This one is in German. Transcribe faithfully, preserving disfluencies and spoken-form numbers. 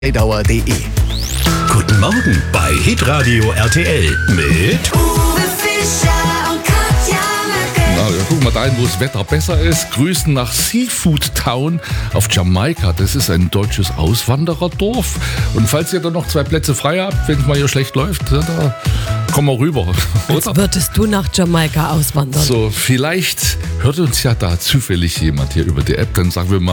Dauer punkt de. Guten Morgen bei Hitradio R T L mit Uwe Fischer und Katja Möcke. Na, ja, gucken wir dahin, wo das Wetter besser ist. Grüßen nach Seafood Town auf Jamaika. Das ist ein deutsches Auswandererdorf. Und falls ihr da noch zwei Plätze frei habt, wenn es mal hier schlecht läuft, da kommen wir rüber. Als Oder? würdest du nach Jamaika auswandern. So, vielleicht hört uns ja da zufällig jemand hier über die App. Dann sagen wir mal